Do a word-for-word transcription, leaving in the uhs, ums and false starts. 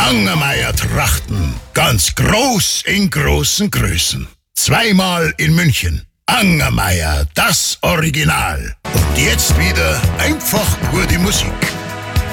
Angermeier Trachten. Ganz groß in großen Größen. Zweimal in München. Angermeier, das Original. Und jetzt wieder einfach gute Musik.